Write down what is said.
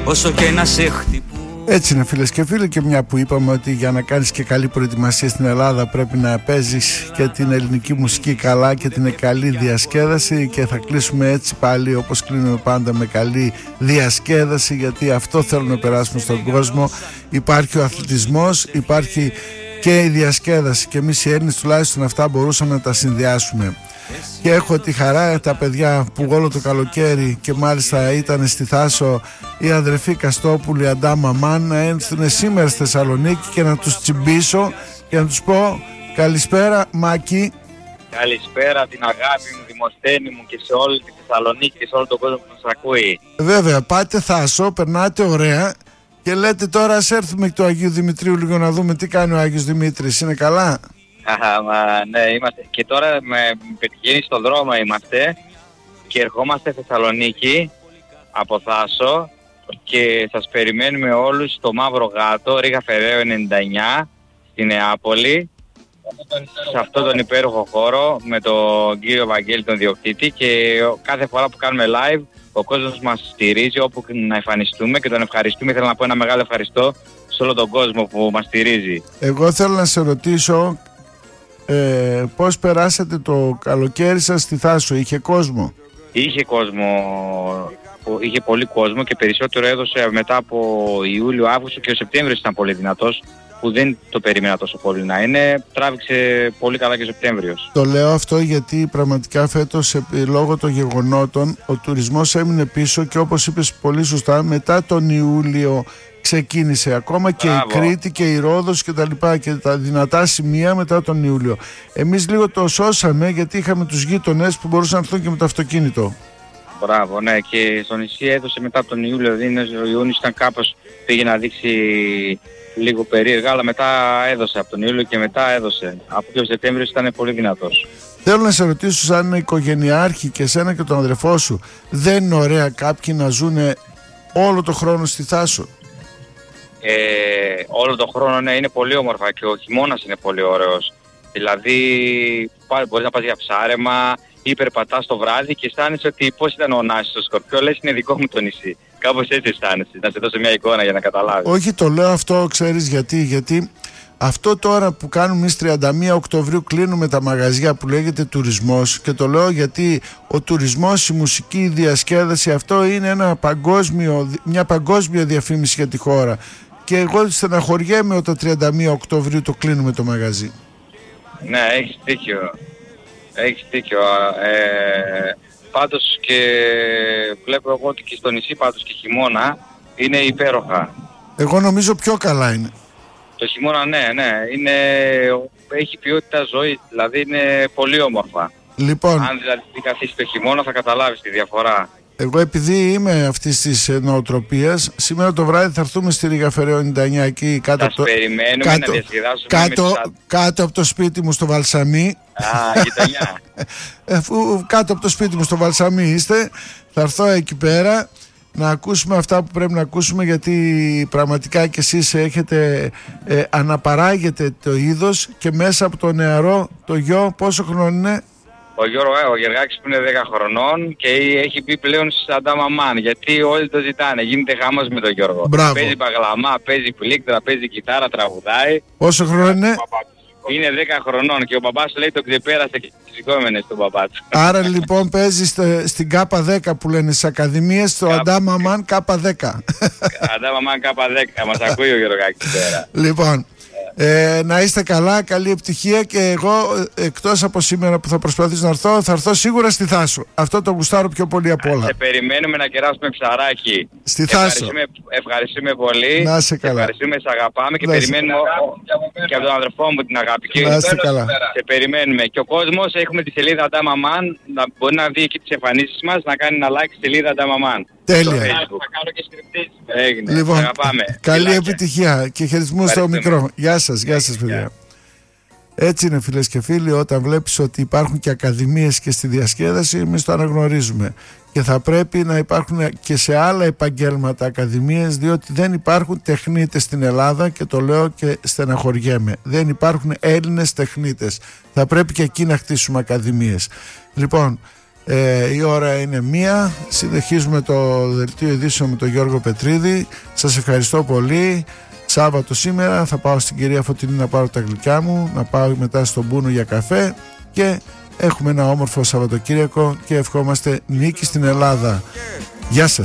όσο και να σε χτυπούν. Έτσι είναι φίλες και φίλοι, και μια που είπαμε ότι για να κάνεις και καλή προετοιμασία στην Ελλάδα πρέπει να παίζεις και την ελληνική μουσική καλά και την καλή διασκέδαση, και θα κλείσουμε έτσι πάλι όπως κλείνουμε πάντα, με καλή διασκέδαση, γιατί αυτό θέλουμε να περάσουμε στον κόσμο. Υπάρχει ο αθλητισμός, υπάρχει και η διασκέδαση, και εμείς οι Έλληνες τουλάχιστον αυτά μπορούσαμε να τα συνδυάσουμε. Και έχω τη χαρά τα παιδιά που όλο το καλοκαίρι, και μάλιστα ήταν στη Θάσο, η αδερφή Καστόπουλη, Αντά Μαμάν, να έρθουν σήμερα στη Θεσσαλονίκη και να τους τσιμπήσω και να τους πω καλησπέρα Μάκη. Καλησπέρα την αγάπη μου, Δημοσθένη μου, και σε όλη τη Θεσσαλονίκη και σε όλο τον κόσμο που μας ακούει. Βέβαια, πάτε Θάσο, περνάτε ωραία και λέτε τώρα ας έρθουμε του Αγίου Δημητρίου λίγο να δούμε τι κάνει ο Άγιος Δημήτρης. Είναι καλά? Ναι, είμαστε. Και τώρα με πετυχαίνει στον δρόμο είμαστε και ερχόμαστε Θεσσαλονίκη από Θάσο και σας περιμένουμε όλους στο Μαύρο Γάτο, Ρίγα Φεραίο 99 στη Νεάπολη, σε αυτόν τον υπέροχο χώρο με τον κύριο Βαγγέλη τον διοκτήτη, και κάθε φορά που κάνουμε live ο κόσμος μας στηρίζει όπου να εμφανιστούμε και τον ευχαριστούμε. Θέλω να πω ένα μεγάλο ευχαριστώ σε όλο τον κόσμο που μας στηρίζει. Εγώ θέλω να σε ρωτήσω πώς περάσατε το καλοκαίρι σας στη Θάσο? Είχε κόσμο? Είχε κόσμο, είχε πολύ κόσμο, και περισσότερο έδωσε μετά από Ιούλιο-Αύγουστο, και ο Σεπτέμβριος ήταν πολύ δυνατός, που δεν το περίμενα τόσο πολύ να είναι. Τράβηξε πολύ καλά και ο Σεπτέμβριος. Το λέω αυτό γιατί πραγματικά φέτος λόγω των γεγονότων ο τουρισμός έμεινε πίσω, και όπως είπες πολύ σωστά, μετά τον Ιούλιο ξεκίνησε ακόμα και η Κρήτη και η Ρόδος και τα λοιπά, και τα δυνατά σημεία μετά τον Ιούλιο. Εμείς λίγο το σώσαμε γιατί είχαμε τους γείτονες που μπορούσαν να έρθουν και με το αυτοκίνητο. Μπράβο, ναι, και στο νησί έδωσε μετά τον Ιούλιο, δηλαδή ο Ιούνιος ήταν κάπως, πήγε να δείξει λίγο περίεργα, αλλά μετά έδωσε από τον Ιούλιο και μετά έδωσε. Από και ο Σεπτέμβριος ήταν πολύ δυνατός. Θέλω να σε ρωτήσω, σαν οικογενειάρχη και σένα και τον αδερφό σου, δεν είναι ωραία κάποιοι να ζουν όλο το χρόνο στη Θάσο? Όλο τον χρόνο, ναι, είναι πολύ όμορφα, και ο χειμώνας είναι πολύ ωραίος. Δηλαδή μπορείς να πας για ψάρεμα ή περπατάς το βράδυ και αισθάνεσαι ότι πώς ήταν ο Νάσης στο Σκορπιό, λες είναι δικό μου το νησί. Κάπως έτσι αισθάνεσαι, να σε δώσω μια εικόνα για να καταλάβεις. Όχι, το λέω αυτό, ξέρεις γιατί αυτό τώρα που κάνουμε εμείς 31 Οκτωβρίου κλείνουμε τα μαγαζιά που λέγεται τουρισμός, και το λέω γιατί ο τουρισμός, η μουσική, η διασκέδαση, αυτό είναι μια παγκόσμια διαφήμιση για τη χώρα, και εγώ στεναχωριέμαι όταν 31 Οκτωβρίου το κλείνουμε το μαγαζί. Ναι, έχεις δίκιο. Πάντως και βλέπω εγώ ότι και στο νησί πάντως και χειμώνα είναι υπέροχα. Εγώ νομίζω πιο καλά είναι. Το χειμώνα ναι, έχει ποιότητα ζωή, δηλαδή είναι πολύ όμορφα. Λοιπόν, αν δηλαδή καθίσεις το χειμώνα θα καταλάβεις τη διαφορά. Εγώ επειδή είμαι αυτής της νοοτροπίας, σήμερα το βράδυ θα έρθουμε στη Ρίγα Φεραίο 99, εκεί κάτω κάτω από το σπίτι μου στο Βαλσαμί. Γειτονιά. Αφού κάτω από το σπίτι μου στο Βαλσαμί είστε, θα έρθω εκεί πέρα να ακούσουμε αυτά που πρέπει να ακούσουμε, γιατί πραγματικά και εσείς έχετε αναπαράγετε το είδος, και μέσα από το νεαρό το γιο, πόσο χρόνο είναι? Ο Γεργάκης που είναι 10 χρονών και έχει μπει πλέον στις Αντά Μαμάν, γιατί όλοι το ζητάνε, γίνεται χάμος με τον Γιώργο. Μπράβο. Παίζει παγλαμά, παίζει πλήκτρα, παίζει κιθάρα, τραγουδάει. Πόσο χρόνο είναι? Είναι 10 χρονών και ο μπαμπάς του λέει τον ξεπέρασε και σηκώμενε στον μπαμπά του. Άρα λοιπόν παίζει στην K10 που λένε, στις ακαδημίες, στο Αντά Μαμάν K10. Αντά Μαμάν K10, μας ακούει ο Γεωργάκης τώρα. Λοιπόν, να είστε καλά, καλή επιτυχία, και εγώ εκτός από σήμερα που θα προσπαθήσω να έρθω, θα έρθω σίγουρα στη Θάσο. Αυτό το γουστάρω πιο πολύ απ' όλα. Σε περιμένουμε να κεράσουμε ψαράκι. Στη Θάσο. Ευχαριστούμε πολύ. Να είσαι καλά. Ευχαριστούμε, σε αγαπάμε και περιμένουμε και από τον αδερφό μου την αγάπη. Να είστε καλά. Σε περιμένουμε. Και ο κόσμος, έχουμε τη σελίδα Αντά Μαμάν, μπορεί να δει εκεί τις εμφανίσεις μας, να κάνει ένα like στη σελίδα Αντά Μαμάν. Τέλεια. Θα κάνω και σκριπτής. Έγινε. Λοιπόν, αγαπάμε. Καλή επιτυχία και χαιρετισμούς στο μικρό. Γεια σας παιδιά. Έτσι είναι φίλες και φίλοι, όταν βλέπεις ότι υπάρχουν και ακαδημίες και στη διασκέδαση, εμείς το αναγνωρίζουμε, και θα πρέπει να υπάρχουν και σε άλλα επαγγέλματα ακαδημίες, διότι δεν υπάρχουν τεχνίτες στην Ελλάδα, και το λέω και στεναχωριέμαι, δεν υπάρχουν Έλληνες τεχνίτες, θα πρέπει και εκεί να χτίσουμε ακαδημίες. Λοιπόν, Η ώρα είναι 1. Συνεχίζουμε το δελτίο ειδήσεων με τον Γιώργο Πετρίδη. Σας ευχαριστώ πολύ. Σάββατο σήμερα θα πάω στην κυρία Φωτεινή να πάρω τα γλυκιά μου, να πάω μετά στον Μπούνο για καφέ και έχουμε ένα όμορφο Σαββατοκύριακο και ευχόμαστε νίκη στην Ελλάδα. Γεια σας.